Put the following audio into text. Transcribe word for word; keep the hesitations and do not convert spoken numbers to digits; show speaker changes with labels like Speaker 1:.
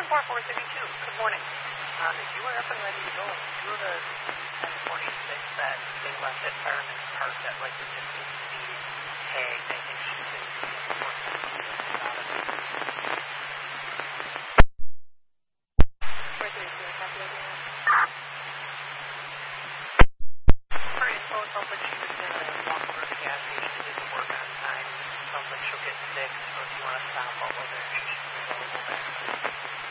Speaker 1: four four thirty-two, good morning. Um, if you are up and ready to go, two of the ten forty-six that they left at Fireman's Park that likely just needs to be tagged, I think she can work on out of it. four thirty-two, copy of that. For info, it sounds like she was going to walk over to the gas station and didn't work on time. Sounds like she'll get sick, so if you want to stop while we're there, she should be available there.